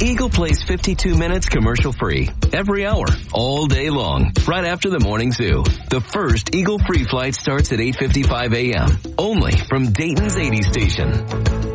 Eagle plays 52 minutes commercial free every hour, all day long, right after the morning zoo. The first Eagle free flight starts at 8:55 a.m. only from Dayton's 80 station.